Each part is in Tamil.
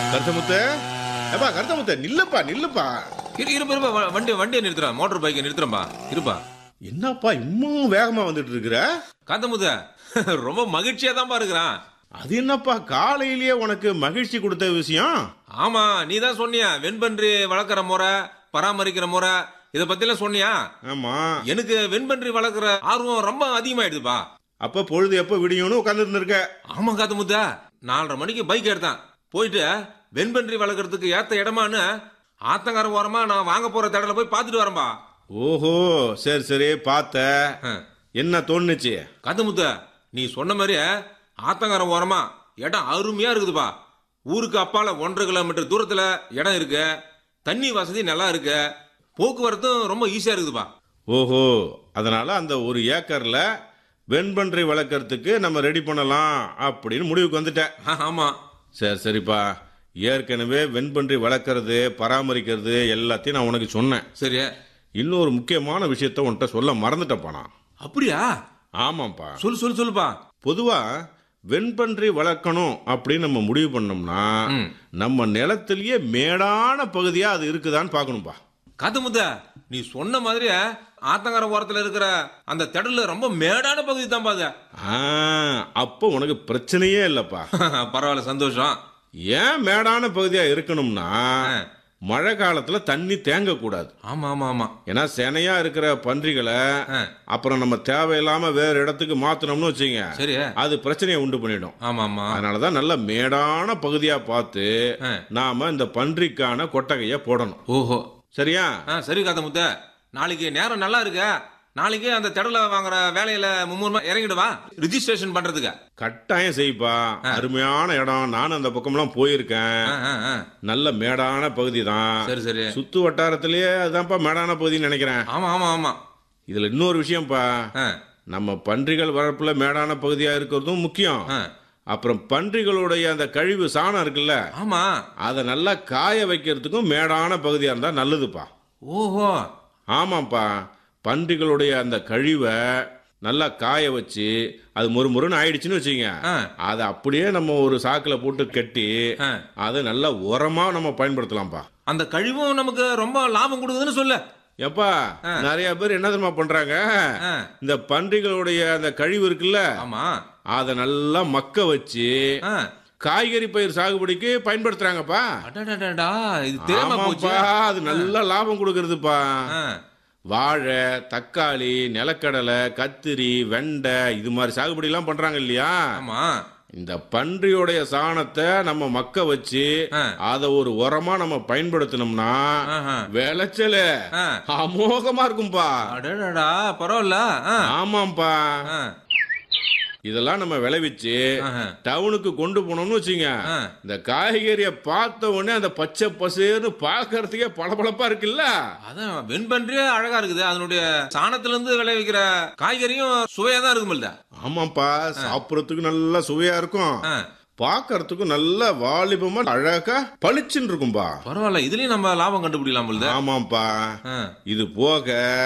கருத்தமுத்த, ஏப்பா கருத்தமுத்த, நில்லுப்பா நில்லுப்பா. இருப்பா, வண்டியை நிறுத்துறேன், மோட்டர் பைக்கை நிறுத்துறேன்பா. இருப்பா. என்னப்பா இன்னும் வேகமா வந்துட்டு இருக்கிற? காந்தமுத்த, ரொம்ப மகிழ்ச்சியா தான்ப்பா இருக்கிறான். அது என்னப்பா காலையிலேயே உனக்கு மகிழ்ச்சி கொடுத்த விஷயம்? ஆமா, நீ தான் சொன்னியா வெண்பன்றி வளர்க்குற முறை, பராமரிக்கிற முறை, இத பத்தி எல்லாம் சொன்னியா? ஆமா. எனக்கு வெண்பன்றி வளர்க்குற ஆர்வம் ரொம்ப அதிகமாயிடுதுப்பா. அப்ப பொழுது எப்ப விடியும்னு உட்கார்ந்து இருந்திருக்க? ஆமா காத்தமுத்த, 4:30 மணிக்கு பைக் எடுத்தேன். போயிட்டு வெண்பன்றி வளர்க்கறதுக்கு ஏத்த இடமான்னு ஆத்தங்கர ஓரமா நான் வாங்க போற தடல போய் பாத்துட்டு வரேன்பா. ஓஹோ, சரி சரி, பார்த்த. என்ன தோணுச்சு? காத்தமுத்த, நீ சொன்ன மாதிரி ஆத்தங்கர ஓரமா இடம் அருமையா இருக்குதுப்பா. ஊருக்கு அப்பால 1.5 கிலோமீட்டர் தூரத்துல இடம் இருக்கு. தண்ணி வசதி நல்லா இருக்கு. போக்குவரத்தும் ரொம்ப ஈஸியா இருக்குதுப்பா. ஓஹோ, அதனால அந்த 1 ஏக்கர்ல வெண்பன்றி வளர்க்கறதுக்கு நம்ம ரெடி பண்ணலாம் அப்படின்னு முடிவுக்கு வந்துட்டேன். ஆமா. சரி சரிப்பா, ஏற்கனவே வெண்பன்றி வளர்க்கறது பராமரிக்கிறது எல்லாத்தையும் நான் உனக்கு சொன்னேன். சரி. இன்னொரு முக்கியமான விஷயத்த உன்கிட்ட சொல்ல மறந்துட்டப்பா நான். அப்படியா? ஆமாப்பா. சொல்லுப்பா. பொதுவா வெண்பன்றி வளர்க்கணும் அப்படின்னு நம்ம முடிவு பண்ணோம்னா நம்ம நிலத்திலேயே மேடான பகுதியா அது இருக்குதான்னு பார்க்கணும்பா. காத்தமுத்த, நீ சொன்ன மாதிரி ஆத்தங்கர ஓரத்துல இருக்கிற அந்த திடல்ல ரொம்ப மேடான பகுதி தான் பாது. அப்போ உனக்கு பிரச்சனையே இல்லப்பா. பரவாயில்ல, சந்தோஷம். ஏன் மேடான பகுதியா இருக்கணும்னா மழை காலத்துல தண்ணி தேங்க கூடாது. ஆமா ஆமா ஆமா. ஏன்னா செனையா இருக்கிற பன்றிகளை அப்புறம் நம்ம தேவையில்லாம வேற இடத்துக்கு மாத்தணும்னு வச்சுங்க, சரி, அது பிரச்சனையை உண்டு பண்ணிடும். ஆமா ஆமா. அதனாலதான் நல்ல மேடான பகுதியா பார்த்து நாம இந்த பன்றிக்கான கொட்டகைய போடணும். ஓஹோ, சரியா? சரி காத்தமுத்த, நாளைக்கு நேரம் நல்லா இருக்கு. நாளைக்கு அந்த திடல வாங்குற வேலையில மும்முரமா இறங்கிடுவா ரிஜிஸ்ட்ரேஷன் பண்றதுக்கு. கட்டாயம் செய்ப்பா. அருமையான இடம், நானும் அந்த பக்கம்லாம் போயிருக்கேன். நல்ல மேடான பகுதி தான். சரி சரி. சுத்து வட்டாரத்திலேயே அதுதான்ப்பா மேடான பகுதின்னு நினைக்கிறேன். ஆமா ஆமா ஆமா. இதுல இன்னொரு விஷயம்ப்பா, நம்ம பன்றிகள் வளர்ப்புல மேடான பகுதியா இருக்கிறதும் முக்கியம். அப்புறம் பன்றிகளுடைய அந்த கழிவு சாணம் இருக்குல்ல, ஆமா, அதை நல்லா காய வைக்கிறதுக்கும் மேடான பகுதியா இருந்தா நல்லதுப்பா. ஓஹோ, ஆமாப்பா. பன்றிகளுடைய அந்த கழிவை நல்லா காய வச்சு அது முறுமுறுன்னு ஆயிடுச்சுன்னு வச்சுங்க, அதை அப்படியே நம்ம ஒரு சாக்குல போட்டு கட்டி அதை நல்லா உரமா நம்ம பயன்படுத்தலாம்ப்பா. அந்த கழிவும் நமக்கு ரொம்ப லாபம் கொடுக்குதுன்னு சொல்ல. எப்பா, நிறைய பேர் என்ன தெரியுமா பண்றாங்க, இந்த பன்றிகளுடைய அந்த கழிவு இருக்குல்ல, ஆமா, அதை நல்லா மக்க வச்சு காய்கறி பயிர் சாகுபடிக்கு பயன்படுத்துறாங்கப்பா. இது தெரியாம போச்சு. அது நல்ல லாபம் கொடுக்கறதுப்பா. வாழை, தக்காளி, நிலக்கடலை, கத்திரி, வெண்டை, இது மாதிரி சாகுபடி எல்லாம் பண்றாங்க இல்லையா? ஆமா. இந்த பன்றியோடைய சாணத்தை நம்ம மக்க வச்சு அத ஒரு உரமா நம்ம பயன்படுத்தினோம்னா விளைச்சல் அமோகமா இருக்கும்பா. பரவாயில்ல. ஆமாம்பா. இதெல்லாம் நம்ம விளைவிச்சு டவுனுக்கு கொண்டு போனோம்னு வச்சுங்க, இந்த காய்கறியை பார்த்த உடனே அந்த பச்சை பசேர்னு பாக்குறதுக்கே பளபளப்பா இருக்குல்ல. அதான் வெண்பன்றியே அழகா இருக்குது. அதனுடைய சாணத்துல இருந்து விளைவிக்கிற காய்கறியும் சுவையா தான் இருக்குமில்ல. ஆமாப்பா, சாப்பிடறதுக்கு நல்லா சுவையா இருக்கும், பாக்கிறதுக்கும் நல்ல வாலிபமா அழகா பளிச்சுன்னு இருக்கும்பா. பரவாயில்ல, இதுலயும் நம்ம லாபம் கண்டுபிடிக்கலாம். ஆமாப்பா. இது போக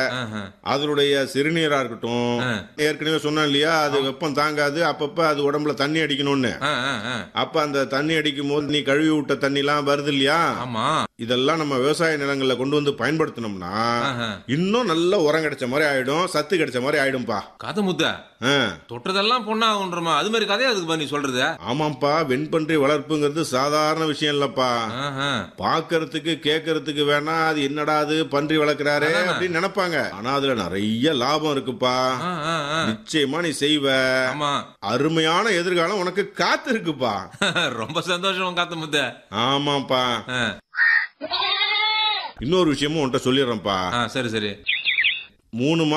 அதனுடைய சிறுநீரா இருக்கட்டும், ஏற்கனவே சொன்னேன் இல்லையா, அது வெப்பம் தாங்காது, அப்பப்ப அது உடம்புல தண்ணி அடிக்கணும்னு. அப்ப அந்த தண்ணி அடிக்கும் போது நீ கழுவி விட்ட தண்ணி எல்லாம் வருது இல்லையா, இதெல்லாம் நம்ம விவசாய நிலங்கள்ல கொண்டு வந்து பயன்படுத்தினோம்னா இன்னும் நல்ல உரம் கிடைச்ச மாதிரி ஆயிடும், சத்து கிடைச்ச மாதிரி ஆயிடும்பா. கதை முத்த தொட்டதெல்லாம் பொண்ணாகுன்றமா, அது மாதிரி கதையா அதுக்கு நீ சொல்றது? ஆமாம்பா. வெண்பன்றி வளர்ப்புங்கிறது சாதாரண விஷயம் இல்லப்பா. பாக்கிறதுக்கு கேட்கறதுக்கு வேணா அது என்னடா அது பன்றி வளர்க்கிறாரு அப்படின்னு நினைப்பாங்க. ஆனா அதுல நிறைய லாபம் இருக்குப்பா. நிச்சயமா நீ செய்வ. அருமையான எதிர்காலம் உனக்கு காத்து இருக்குப்பா. ரொம்ப சந்தோஷம் காத்து முத்த. ஆமாப்பா. இன்னொரு விஷயமும் உன்கிட்ட சொல்லிடுறேன்ப்பா. சரி சரி. 3